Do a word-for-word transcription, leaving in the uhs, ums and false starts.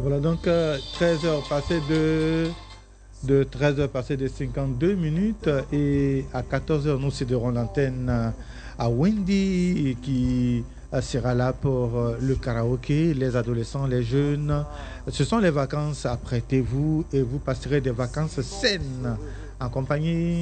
Voilà donc euh, treize heures passées de, de treize heures passées de cinquante-deux minutes et à quatorze heures nous céderons l'antenne à Wendy qui sera là pour le karaoké, les adolescents, les jeunes. Ce sont les vacances, apprêtez-vous et vous passerez des vacances saines en compagnie